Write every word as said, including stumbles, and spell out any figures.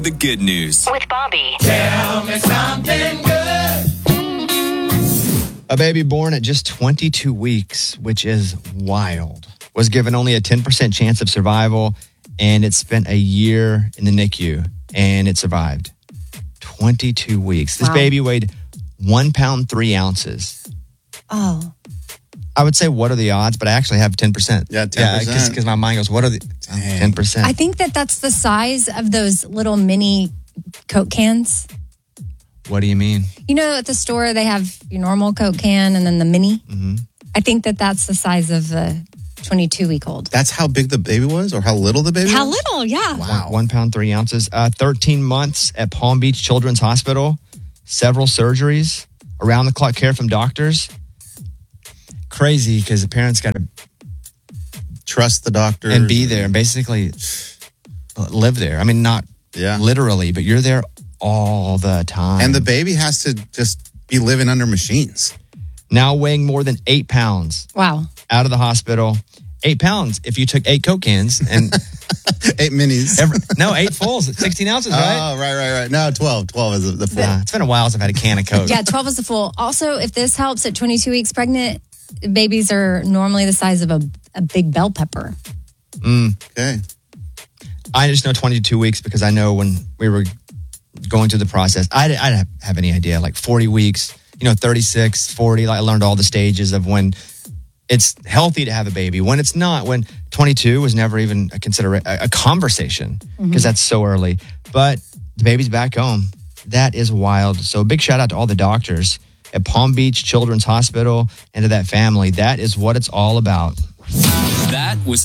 The good news with Bobby. Tell me something good. A baby born at just twenty-two weeks, which is wild, was given only a ten percent chance of survival, and it spent a year in the N I C U, and it survived. twenty-two weeks. This Wow. baby weighed one pound, three ounces. Oh. I would say, what are the odds? But I actually have ten percent. Yeah, ten percent. Yeah, because my mind goes, what are the ten percent? I think that that's the size of those little mini Coke cans. What do you mean? You know, at the store, they have your normal Coke can and then the mini. Mm-hmm. I think that that's the size of the twenty-two-week-old. That's how big the baby was, or how little the baby How was? little, yeah. Wow. One, one pound, three ounces. Uh, thirteen months at Palm Beach Children's Hospital. Several surgeries. Around the clock care from doctors. Crazy because the parents got to Trust the doctor and be there and basically live there. I mean, not Yeah. literally, but you're there all the time. And the baby has to just be living under machines. Now weighing more than eight pounds Wow. out of the hospital. Eight pounds if you took eight Coke cans and Eight minis. every, no, eight fulls, sixteen ounces, right? Oh, right, right, right. No, twelve. twelve is the full. Yeah, it's been a while since I've had a can of Coke. Yeah, twelve is the full. Also, if this helps at twenty-two weeks pregnant, babies are normally the size of a, a big bell pepper. Okay. I just know twenty-two weeks because I know when we were going through the process, I didn't, I didn't have any idea. Like forty weeks, you know, thirty-six, forty. Like I learned all the stages of when it's healthy to have a baby, when it's not, when twenty-two was never even a consider a, a conversation because that's so early. But the baby's back home. That is wild. So big shout out to all the doctors at Palm Beach Children's Hospital and to that family. That is what it's all about. that was